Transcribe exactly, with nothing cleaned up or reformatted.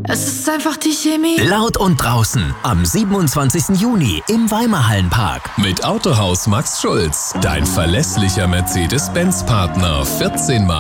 Es ist einfach die Chemie. Laut und draußen am siebenundzwanzigsten Juni im Weimarhallenpark. Mit Autohaus Max Schulz, dein verlässlicher Mercedes-Benz-Partner. vierzehn Mal